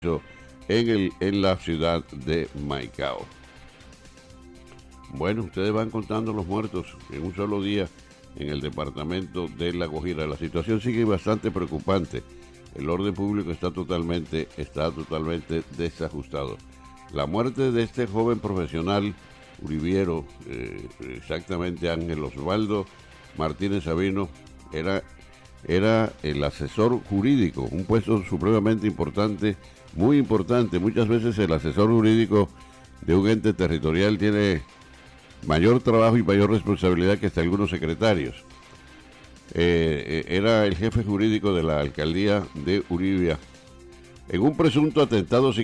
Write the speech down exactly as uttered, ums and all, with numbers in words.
en, el, en la ciudad de Maicao. Bueno, ustedes van contando los muertos en un solo día en el departamento de La Guajira. La situación sigue bastante preocupante. El orden público está totalmente, está totalmente desajustado. La muerte de este joven profesional uribiero, eh, exactamente Ángel Osvaldo Martínez Sabino, era, era el asesor jurídico, un puesto supremamente importante, muy importante. Muchas veces el asesor jurídico de un ente territorial tiene mayor trabajo y mayor responsabilidad que hasta algunos secretarios. Eh, era el jefe jurídico de la alcaldía de Uribia. En un presunto atentado